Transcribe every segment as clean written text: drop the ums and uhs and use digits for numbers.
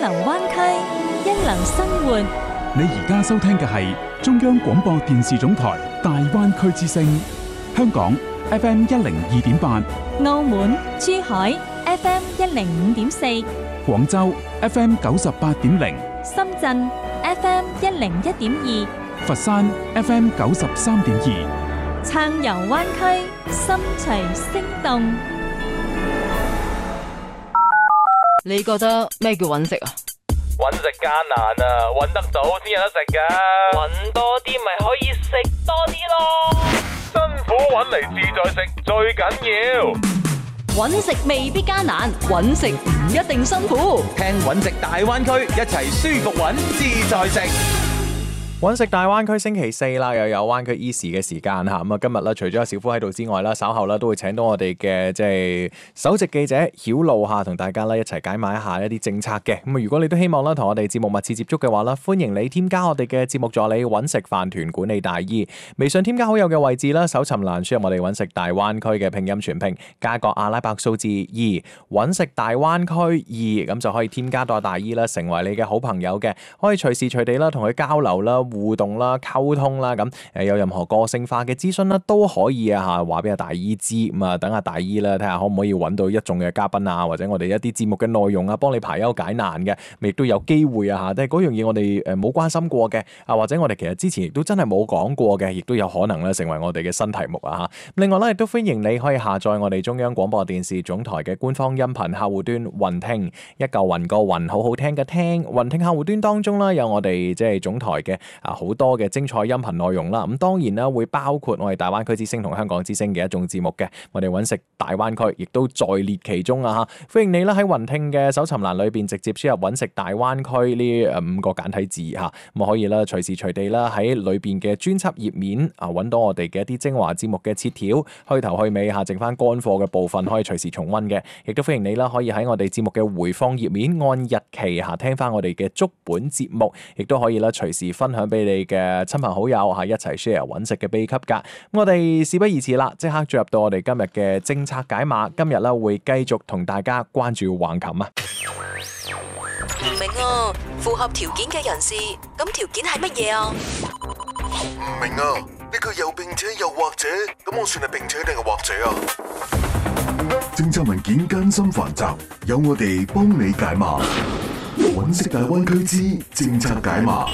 流灣區，一流生活。 你而家收聽嘅係中央廣播電視總台大灣區之聲，香港 FM 102.8， 澳門、珠海 FM 105.4， 廣州 FM 98.0， 深圳 FM 101.2， 佛山 FM 93.2， 暢遊灣區，心隨聲動。 你覺得咩叫揾食啊？ 揾食艱難啊，揾得到先有得食噶。 揾多啲咪可以食多啲咯。 辛苦揾嚟自在食最緊要。 揾食未必艱難，揾食唔一定辛苦。 聽揾食大灣區，一齊舒服揾，自在食。 揾食大灣區星期四啦，又有灣區 Easy 嘅時間嚇。咁啊，今日啦，除咗有小夫喺度之外啦，稍後啦都會請到我哋嘅即係首席記者曉露嚇，同大家啦一齊解碼一下一啲政策嘅。咁啊，如果你都希望啦同我哋節目密切接觸嘅話啦，歡迎你添加我哋嘅節目助理揾食飯團管理大姨，微信添加好友嘅位置啦，搜尋欄輸入我哋揾食大灣區嘅拼音全拼，加個阿拉伯數字2，揾食大灣區2，咁就可以添加到大姨啦，成為你嘅好朋友嘅，可以隨時隨地啦同佢交流啦、互動啦、溝通啦，咁有任何個性化嘅諮詢啦，都可以啊嚇，話俾阿大姨知，咁啊等阿大姨啦，睇下可唔可以揾到一眾嘅嘉賓啊，或者我哋一啲節目嘅內容啊，幫你排憂解難嘅，亦都有機會啊嚇，即係嗰樣嘢我哋冇關心過嘅啊，或者我哋其實之前亦都真係冇講過嘅，亦都有可能咧成為我哋嘅新題目啊嚇。另外咧，亦都歡迎你可以下載我哋中央廣播電視總台嘅官方音頻客戶端雲聽，一嚿雲個雲，好好聽嘅聽，雲聽客戶端當中啦，有我哋即係總台嘅好多嘅精彩音頻內容啦，咁當然啦會包括我哋大灣區之聲同香港之聲嘅一種節目嘅，我哋揾食大灣區亦都在列其中啊嚇！歡迎你啦喺雲聽嘅搜尋欄裏邊直接輸入揾食大灣區呢5個簡體字嚇，咁可以啦隨時隨地啦喺裏邊嘅專輯頁面啊揾到我哋嘅一啲精華節目嘅切條，去頭去尾嚇，剩翻乾貨嘅部分可以隨時重溫嘅，亦都歡迎你啦可以喺我哋節目嘅回放頁面按日期嚇聽翻我哋嘅足本節目，亦都可以啦隨時分享俾你嘅親朋好友嚇一齊 share 揾食嘅秘笈㗎。咁我哋事不宜遲啦，即刻進入到我哋今日嘅政策解碼。今日咧會繼續同大家關注橫琴啊。 唔明啊，符合條件嘅人士，咁條件係乜嘢啊？ 唔明啊，呢句又並且又或者，咁我算係並且定係或者啊？政策文件艱深繁雜，有我哋幫你解碼。揾食大灣區之政策解碼。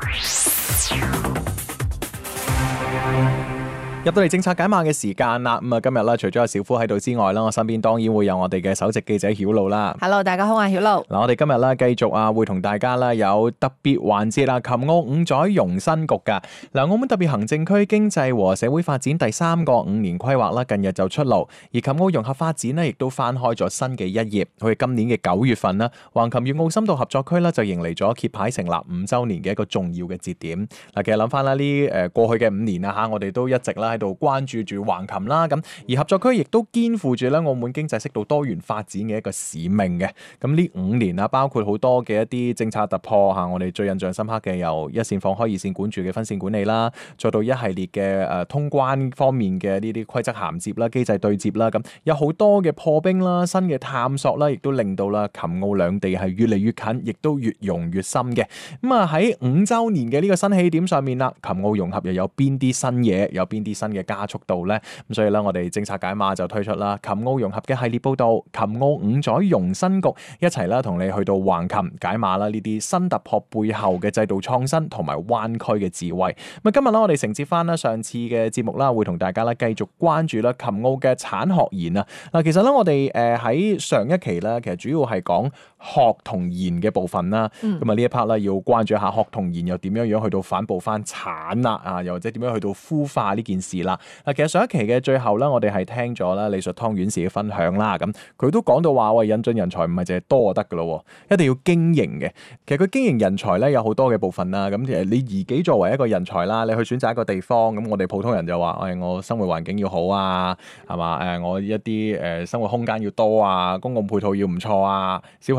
入到嚟政策解碼嘅時間啦，咁啊今日啦，除咗有小夫喺度之外啦，我身邊當然會有我哋嘅首席記者曉露啦。 Hello， 大家好啊，曉露。 嗱，我哋今日啦繼續啊，會同大家啦有特別環節啦，琴澳5載融新局噶。嗱，澳門特別行政區經濟和社會發展第3個5年規劃啦，近日就出爐，而琴澳融合發展呢，亦都翻開咗新嘅一頁。好似今年嘅9月份啦，橫琴粵澳深度合作區啦就迎嚟咗揭牌成立5週年嘅一個重要嘅節點。嗱，其實諗翻啦，呢過去嘅5年啊嚇，我哋都一直啦喺度關注住橫琴啦，咁而合作區亦都肩負住咧澳門經濟適度多元發展嘅一個使命嘅。咁呢5年啊，包括好多嘅一啲政策突破嚇，我哋最印象深刻嘅由一線放開二線管住嘅分線管理啦，再到一系列嘅通關方面嘅呢啲規則銜接啦、機制對接啦，咁有好多嘅破冰啦、新嘅探索啦，亦都令到啦琴澳兩地係越嚟越近，亦都越融越深嘅。咁啊喺5週年嘅呢個新起點上面啦，琴澳融合又有邊啲新嘢，有邊啲新嘅加速度咧？咁所以咧，我哋政策解碼就推出啦琴澳融合嘅系列報導，琴澳5載融新局，一齊啦同你去到橫琴解碼啦呢啲新突破背後嘅制度創新同埋灣區嘅智慧。咁今日咧，我哋承接翻啦上次嘅節目啦，會同大家咧繼續關注啦琴澳嘅產學研啊。嗱，其實咧我哋喺上一期咧，其實主要係講學同研嘅部分啦。咁啊呢一 part 咧要關注一下學同研又點樣去到反哺翻產啦啊，又或者點樣去到孵化呢件事啦。嗱，其實上一期嘅最後咧，我哋係聽咗啦李淑湯院士嘅分享啦，咁佢都講到話喂，引進人才唔係淨係多就得噶咯，一定要經營嘅。其實佢經營人才咧有好多嘅部分啦，咁其實你自己作為一個人才啦，你去選擇一個地方，咁我哋普通人就話我生活環境要好啊，係嘛，我一啲生活空間要多啊，公共配套要唔錯啊，小朋友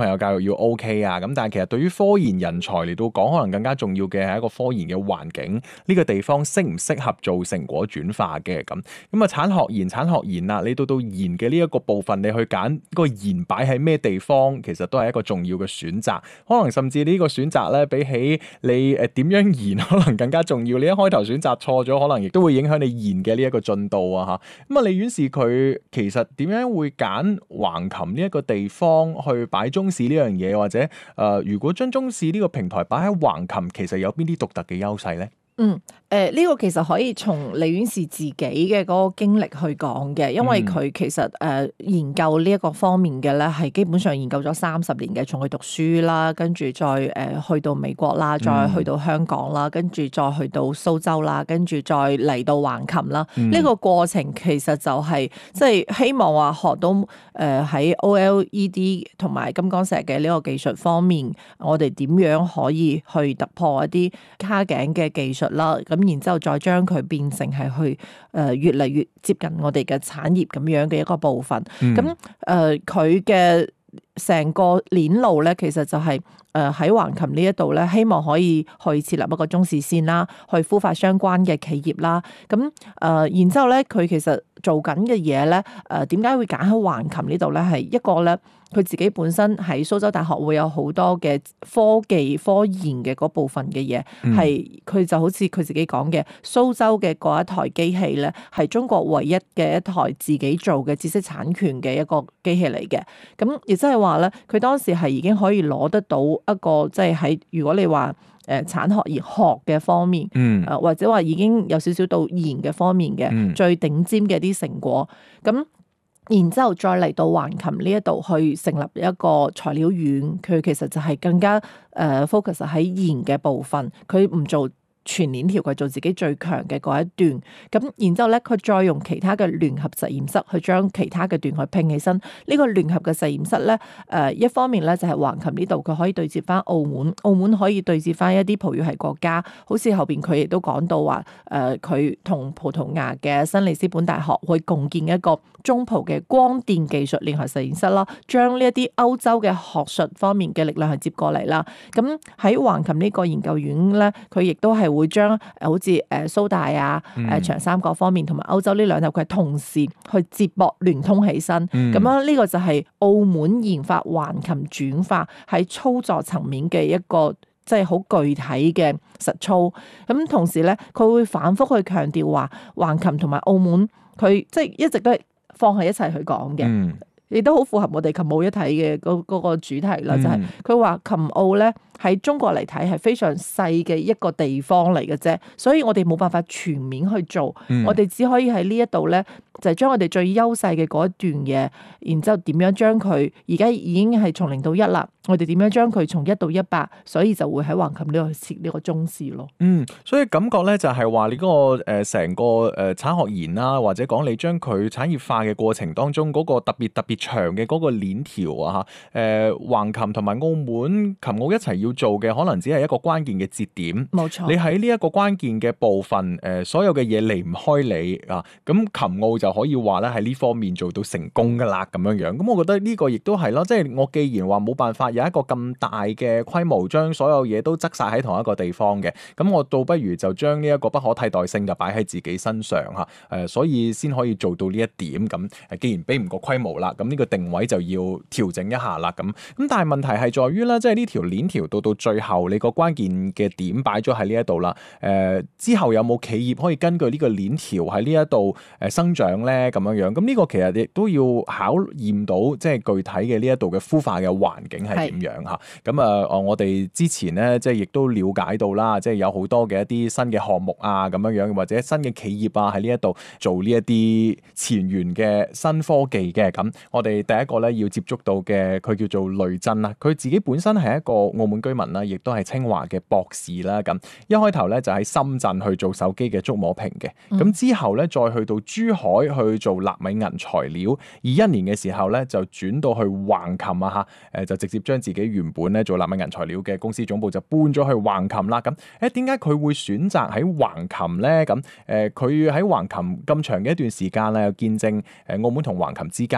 友教育要 OK 啊，咁但係其實對於科研人才嚟到講，可能更加重要嘅係一個科研嘅環境，呢個地方適唔適合做成果轉化嘅咁。咁啊產學研啦，你到研嘅呢一個部分，你去揀個研擺喺咩地方，其實都係一個重要嘅選擇。可能甚至呢個選擇咧，比起你點樣研，可能更加重要。你一開頭選擇錯咗，可能亦都會影響你研嘅呢一個進度啊嚇。咁啊，李院士佢其實點樣會揀橫琴呢一個地方去擺中試呢樣嘢，或者如果將中試呢個平台擺喺橫琴，其實有邊啲獨特嘅優勢咧？ 呢個其實可以從李院士自己嘅嗰個經歷去講嘅，因為佢其實研究呢一個方面嘅咧，係基本上研究咗30年嘅，從佢讀書啦，跟住再去到美國啦，再去到香港啦，跟住再去到蘇州啦，跟住再嚟到橫琴啦。呢個過程其實就係即係希望話學到喺 OLED 同埋金剛石嘅呢個技術方面，我哋點樣可以去突破一啲卡頸嘅技術啦，咁然之後再將佢變成係去越嚟越接近我哋嘅產業咁樣嘅一個部分。咁佢嘅成個鏈路咧，其實就係喺橫琴呢一度咧，希望可以去設立一個中試線啦，去孵化相關嘅企業啦。咁然之後咧，佢其實做緊嘅嘢咧，點解會揀喺橫琴呢度咧？係一個咧，佢自己本身喺蘇州大學會有好多嘅科技科研嘅嗰部分嘅嘢，係佢就好似佢自己講嘅，蘇州嘅嗰一台機器咧，係中國唯一嘅一台自己做嘅知識產權嘅一個機器嚟嘅。咁亦即係話咧，佢當時係已經可以攞得到一個即係喺如果你話產學研學嘅方面，或者話已經有少少到研嘅方面嘅最頂尖嘅啲成果，咁然之後再嚟到橫琴呢一度去成立一個材料院，佢其實就係更加focus 喺研嘅部分，佢唔做全鏈條，佢做自己最強嘅嗰一段，咁然之後咧，佢再用其他嘅聯合實驗室去將其他嘅段去拼起身。呢個聯合嘅實驗室咧，一方面咧就係橫琴呢度，佢可以對接翻澳門，澳門可以對接翻一啲葡語系國家，好似後邊佢亦都講到話，佢同葡萄牙嘅新里斯本大學會共建一個中葡嘅光電技術聯合實驗室啦，將呢一啲歐洲嘅學術方面嘅力量係接過嚟啦。咁喺橫琴呢個研究院咧，佢亦都係會將好似蘇大啊、長三角方面同埋歐洲呢兩頭，佢係同時去接駁聯通起身。咁樣呢個就係澳門研發橫琴轉化喺操作層面嘅一個即係好具體嘅實操。咁同時咧，佢會反覆去強調話橫琴同埋澳門，佢即係一直都係放喺一齊去講嘅，亦都好符合我哋琴澳一體嘅嗰個主題啦。就係佢話琴澳咧喺中國嚟睇係非常細嘅一個地方嚟嘅啫，所以我哋冇辦法全面去做，我哋只可以喺呢一度咧就係將我哋最優勢嘅嗰一段嘢，然之後點樣將佢而家已經係從0到1啦，我哋點樣將佢從1到100，所以就會喺橫琴呢度設呢個中試咯。 所以感覺咧就係話你嗰個成個產學研啦，或者講你將佢產業化嘅過程當中嗰個特別長嘅嗰個鏈條啊嚇，橫琴同埋澳門琴澳一齊要做嘅，可能只係一個關鍵嘅節點。 冇錯， 你喺呢一個關鍵嘅部分，所有嘅嘢離唔開你啊，咁琴澳就可以話咧喺呢方面做到成功噶啦咁樣樣。咁我覺得呢個亦都係咯，即係我既然話冇辦法有一個咁大嘅規模，將所有嘢都側晒喺同一個地方嘅，咁我倒不如就將呢一個不可替代性就擺喺自己身上嚇，所以先可以做到呢一點。咁既然比唔過規模啦，咁呢個定位就要調整一下啦。咁但係問題係在於啦，即係呢條鏈條到最後，你個關鍵嘅點擺咗喺呢一度啦。之後有冇企業可以根據呢個鏈條喺呢一度生長咧？咁樣樣，咁呢個其實亦都要考驗到即係具體嘅呢一度嘅孵化嘅環境係點樣嚇。咁我哋之前咧即係亦都了解到啦，即係有好多嘅一啲新嘅項目啊咁樣樣，或者新嘅企業啊喺呢一度做呢一啲前沿嘅新科技嘅。咁我哋第一個咧要接觸到嘅，佢叫做雷震啦，佢自己本身係一個澳門居民啦，亦都係清華嘅博士啦。咁一開頭咧就喺深圳去做手機嘅觸摸屏嘅，咁之後咧再去到珠海去做納米銀材料，21年嘅時候咧就轉到去橫琴啊嚇，就直接將自己原本咧做納米銀材料嘅公司總部就搬咗去橫琴啦。咁點解佢會選擇喺橫琴咧？咁佢喺橫琴咁長嘅一段時間咧，又見證澳門同橫琴之間有邊啲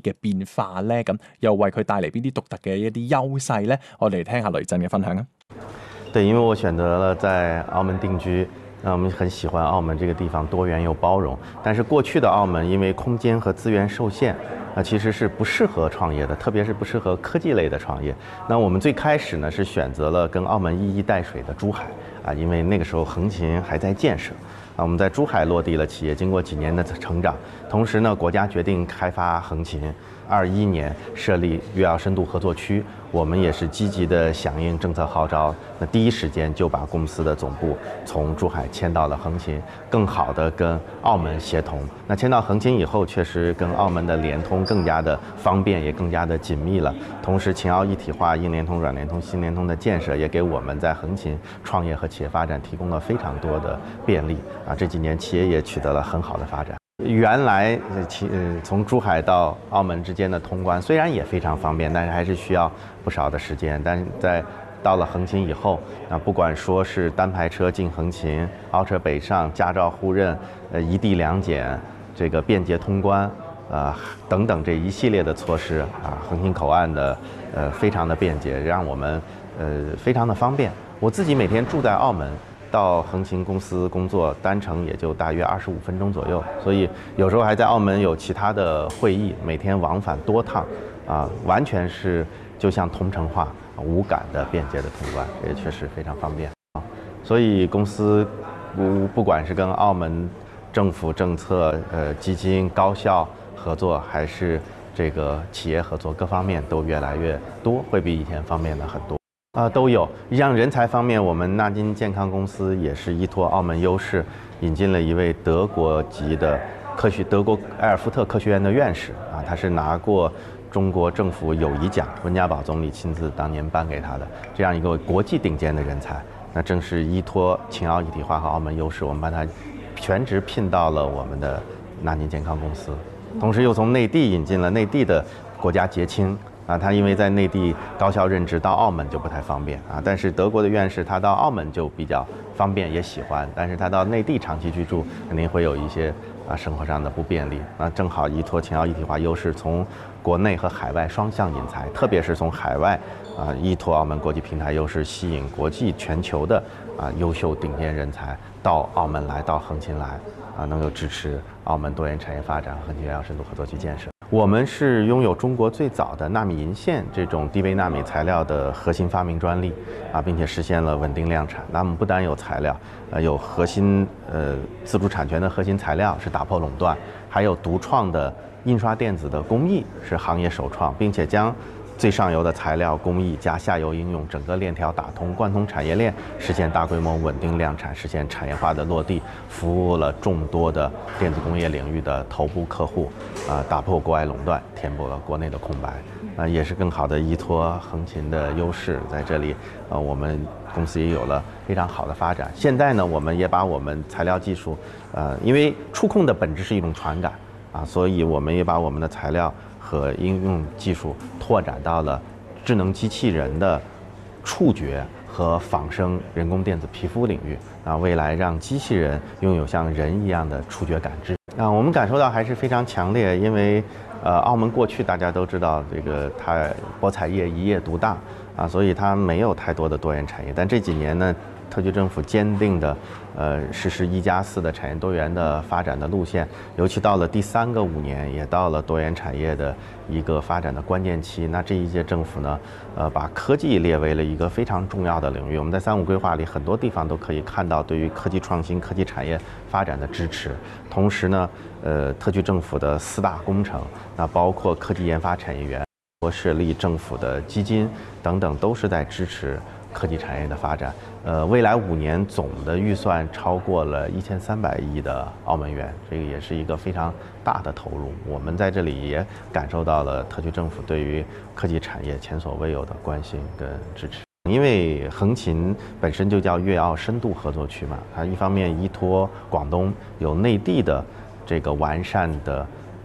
啲嘅變化咧？咁又為佢帶嚟邊啲獨特嘅一啲優勢咧？我哋聽下雷震嘅分享啊。 對，因為我選擇了在澳門定居。我們很喜歡澳門這個地方多元又包容，但是過去的澳門因為空間和資源受限，其實是不適合創業的，特別是不適合科技類的創業。那我們最開始呢是選擇了跟澳門一衣帶水的珠海，因為那個時候橫琴還在建設，我們在珠海落地了企業，經過幾年的成長，同時呢國家決定開發橫琴，21年設立粵澳深度合作區。我們也是積極的響應政策號召，那第一時間就把公司的總部從珠海遷到了橫琴，更好的跟澳門協同。那遷到橫琴以後，確實跟澳門的聯通更加的方便，也更加的緊密了。同時，秦澳一體化、硬聯通、軟聯通、新聯通的建設，也給我們在橫琴創業和企業發展提供了非常多的便利。這幾年企業也取得了很好的發展。原來從珠海到澳門之間的通關雖然也非常方便，但是還是需要不少的時間。但是在到了橫琴以後，不管說是單排車進橫琴、澳車北上、駕照互認、一地兩檢、這個便捷通關，等等這一系列的措施橫琴口岸的非常的便捷，讓我們非常的方便。我自己每天住在澳門，到橫琴公司工作單程也就大約25分鐘左右，所以有時候還在澳門有其他的會議，每天往返多趟，完全是就像同城化無感的便捷的通關，也確實非常方便。所以公司不管是跟澳門政府政策、基金、高校合作，還是這個企業合作，各方面都越來越多，會比以前方便的很多。都有。像人才方面，我們納金健康公司也是依託澳門優勢，引進了一位德國籍的德國埃爾福特科學院的院士他是拿過中國政府友誼獎，溫家寶總理親自當年頒給他的這樣一個國際頂尖的人才。那正是依託秦澳一體化和澳門優勢，我們把他全職聘到了我們的納金健康公司，同時又從內地引進了內地的國家傑青。他因為在內地高校任職，到澳門就不太方便但是德國的院士他到澳門就比較方便，也喜歡，但是他到內地長期居住，肯定會有一些生活上的不便利。正好依託秦澳一體化優勢，從國內和海外雙向引才，特別是從海外依託澳門國際平台優勢，吸引國際全球的優秀頂尖人才到澳門來，到橫琴來能夠支持澳門多元產業發展和橫琴粵澳深度合作區建設。我們是擁有中國最早的納米銀線這種低微納米材料的核心發明專利並且實現了穩定量產。那我們不單有材料，有核心自主產權的核心材料是打破壟斷，還有獨創的印刷電子的工藝是行業首創，並且將最上游的材料工藝加下游應用，整個鏈條打通，貫通產業鏈，實現大規模穩定量產，實現產業化的落地，服務了眾多的電子工業領域的頭部客戶，打破國外壟斷，填補了國內的空白，也是更好的依託橫琴的優勢，在這裡，我們公司也有了非常好的發展。現在呢，我們也把我們材料技術，因為觸控的本質是一種傳感，所以我們也把我們的材料和應用技術拓展到了智能機器人的觸覺和仿生人工電子皮膚領域未來讓機器人擁有像人一樣的觸覺感知我們感受到還是非常強烈，因為澳門過去大家都知道這個它博彩業一業獨大所以它沒有太多的多元產業，但這幾年呢，特區政府堅定的實施1+4的產業多元的發展的路線，尤其到了第3個5年，也到了多元產業的一個發展的關鍵期。那這一屆政府呢，把科技列為了一個非常重要的領域。我們在3.5規劃裡很多地方都可以看到對於科技創新、科技產業發展的支持。同時呢，特區政府的4大工程，那包括科技研發產業園、設立政府的基金等等，都是在支持科技產業的發展。未來5年總的預算超過了1300億的澳門元，這個也是一個非常大的投入。我們在這裡也感受到了特區政府對於科技產業前所未有的關心跟支持。因為橫琴本身就叫粵澳深度合作區嘛，它一方面依託廣東有內地的這個完善的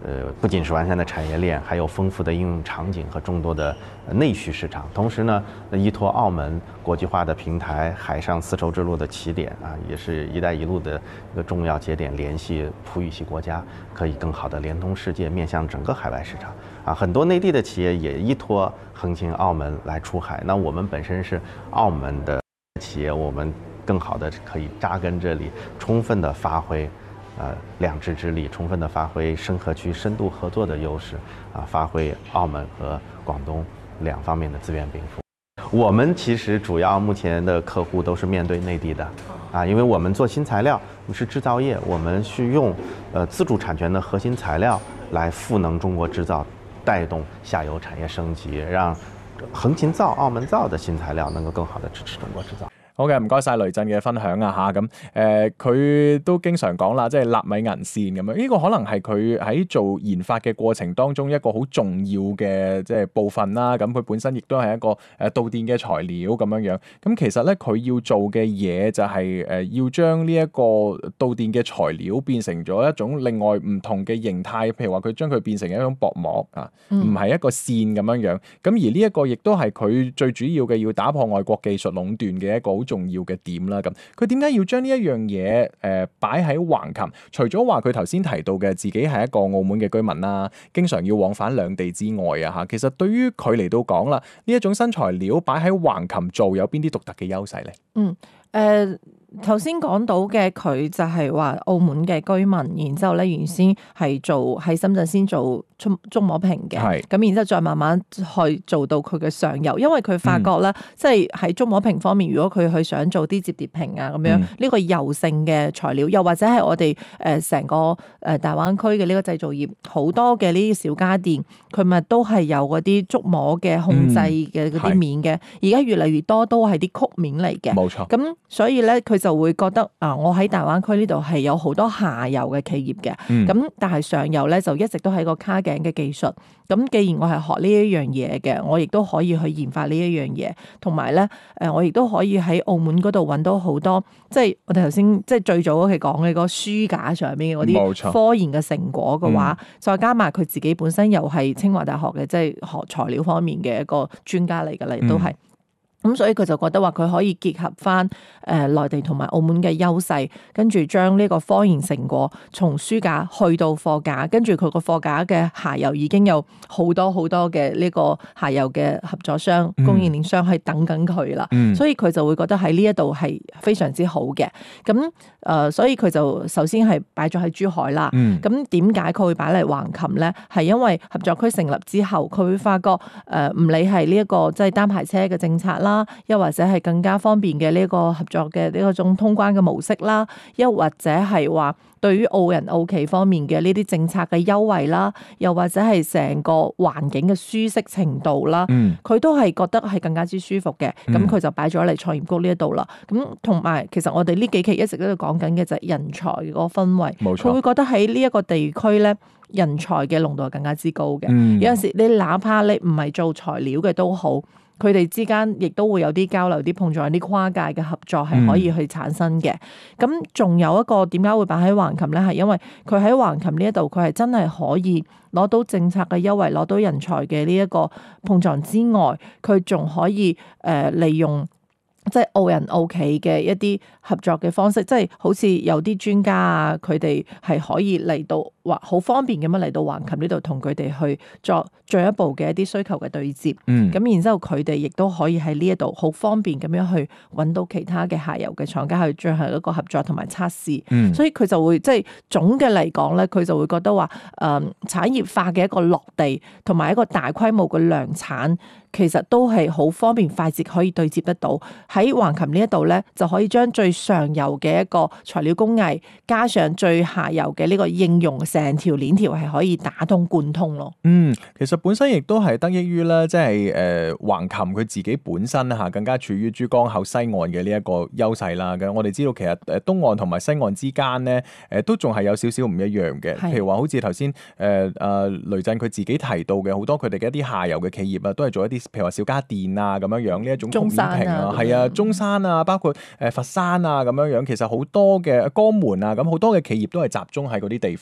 不仅是完善的产业链，还有丰富的应用场景和众多的内需市场。同时呢，依托澳门国际化的平台，海上丝绸之路的起点啊，也是一带一路的一个重要节点，联系葡语系国家，可以更好的连通世界，面向整个海外市场啊。很多内地的企业也依托横琴澳门来出海。那我们本身是澳门的企业，我们更好的可以扎根这里，充分的发挥两支之力，充分的发挥深合区深度合作的优势啊，发挥澳门和广东两方面的资源禀赋。我们其实主要目前的客户都是面对内地的啊，因为我们做新材料，我们是制造业，我们是用自主产权的核心材料来赋能中国制造，带动下游产业升级，让横琴造、澳門造的新材料能夠更好地支持中國製造。 好嘅，唔該晒雷震嘅分享啊嚇，咁佢都經常講啦，即係納米銀線咁樣，呢個可能係佢喺做研發嘅過程當中一個好重要嘅即係部分啦。咁佢本身亦都係一個導電嘅材料咁樣樣。咁其實咧佢要做嘅嘢就係要將呢一個導電嘅材料變成咗一種另外唔同嘅形態，譬如話佢將佢變成一種薄膜啊，唔係一個線咁樣樣。咁而呢一個亦都係佢最主要嘅要打破外國技術壟斷嘅一個好重要嘅點啦。咁佢點解要將呢一樣嘢擺喺橫琴？除咗話佢頭先提到嘅自己係一個澳門嘅居民啦，經常要往返兩地之外啊嚇，其實對於佢嚟到講啦，呢一種新材料擺喺橫琴做有邊啲獨特嘅優勢咧？ 頭先講到嘅佢就係話澳門嘅居民，然之後咧原先係做喺深圳先做中磨坪嘅，咁然之後再慢慢去做到佢嘅上游，因為佢發覺咧，即係喺中磨坪方面，如果佢去想做啲摺疊坪啊咁樣，呢個柔性嘅材料，又或者係我哋成個大灣區嘅呢個製造業，好多嘅呢啲小家電，佢咪都係有嗰啲觸摸嘅控制嘅嗰啲面嘅，而家越嚟越多都係啲曲面嚟嘅， 冇錯。 咁所以咧佢就會覺得我喺大灣區呢度係有好多下游嘅企業嘅，咁但係上游咧就一直都係個卡頸嘅技術。咁既然我係學呢一樣嘢嘅，我亦都可以去研發呢一樣嘢，同埋咧我亦都可以喺澳門嗰度揾到好多，即係我哋頭先即係最早嗰期講嘅嗰個書架上面嘅嗰啲科研嘅成果嘅話，再加埋佢自己本身又係清華大學嘅，即係學材料方面嘅一個專家嚟㗎啦，亦都係。咁所以佢就覺得話佢可以結合翻內地同埋澳門嘅優勢，跟住將呢個科研成果從書架去到貨架，跟住佢個貨架嘅下游已經有好多好多嘅呢個下游嘅合作商、供應鏈商係等緊佢啦。所以佢就會覺得喺呢一度係非常之好嘅。咁所以佢就首先係擺咗喺珠海啦。咁點解佢會擺嚟橫琴咧？係因為合作區成立之後，佢會發覺唔理係呢一個即係單排車嘅政策啦，又或者係更加方便嘅呢個合作嘅呢個種通關嘅模式啦，又或者係話對於澳人澳企方面嘅呢啲政策嘅優惠啦，又或者係成個環境嘅舒適程度啦，佢都係覺得係更加之舒服嘅。咁佢就擺咗嚟創業谷呢一度啦。咁同埋其實我哋呢幾期一直都講緊嘅就係人才嗰個氛圍，佢會覺得喺呢一個地區咧，人才嘅濃度係更加之高嘅。有陣時你哪怕你唔係做材料嘅都好，佢哋之間亦都會有啲交流、啲碰撞、啲跨界嘅合作係可以去產生嘅。咁仲有一個點解會擺喺橫琴咧？係因為佢喺橫琴呢一度，佢係真係可以攞到政策嘅優惠，攞到人才嘅呢一個碰撞之外，佢仲可以利用即係澳人澳企嘅一啲合作嘅方式，即係好似有啲專家啊，佢哋係可以嚟到或好方便咁樣嚟到橫琴呢度同佢哋去作進一步嘅一啲需求嘅對接。咁然之後佢哋亦都可以喺呢一度好方便咁樣去揾到其他嘅下游嘅廠家去進行一個合作同埋測試。所以佢就會即係總嘅嚟講咧，佢就會覺得話產業化嘅一個落地同埋一個大規模嘅量產，其實都係好方便快捷可以對接得到。喺橫琴呢一度咧，就可以將最上游嘅一個材料工藝加上最下游嘅呢個應用，成條鏈條係可以打通貫通咯。 其實本身亦都係得益於咧，即係橫琴佢自己本身嚇更加處於珠江口西岸嘅呢一個優勢啦。咁我哋知道其實東岸同埋西岸之間咧都仲係有少少唔一樣嘅。譬如話好似頭先雷震佢自己提到嘅好多佢哋嘅一啲下游嘅企業啊，都係做一啲譬如話小家電啊咁樣呢一種曲面屏啊，係啊，中山啊，包括佛山啊咁樣，其實好多嘅江門啊，咁好多嘅企業都係集中喺嗰啲地方啦。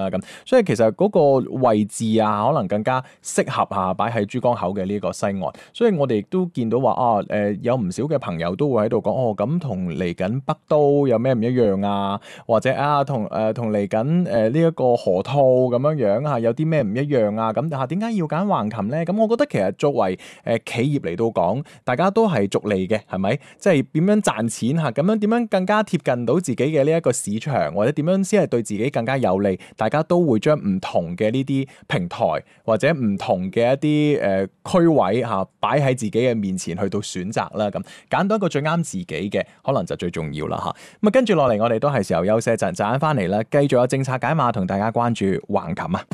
啦咁，所以其實嗰個位置啊，可能更加適合嚇擺喺珠江口嘅呢個西岸。所以我哋亦都見到話有唔少嘅朋友都會喺度講咁同嚟緊北都有咩唔一樣啊？或者同嚟緊呢一個河套咁樣啊，有啲咩唔一樣啊？咁點解要揀橫琴咧？咁我覺得其實作為企業嚟到講，大家都係逐利嘅，係咪？即係點樣賺錢嚇？咁樣點樣更加貼近到自己嘅呢一個市場，或者點樣先係對自己更加有利？大家都會將唔同嘅呢啲平台或者唔同嘅一啲區位嚇擺喺自己嘅面前去到選擇啦。咁揀到一個最啱自己嘅，可能就最重要啦嚇。咁啊跟住落嚟，我哋都係時候休息陣間翻嚟啦，繼續有政策解碼同大家關注橫琴啊！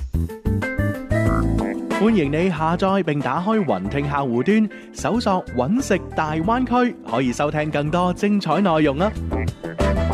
歡迎你下載並打開雲聽客戶端，搜索揾食大灣區，可以收聽更多精彩內容啊！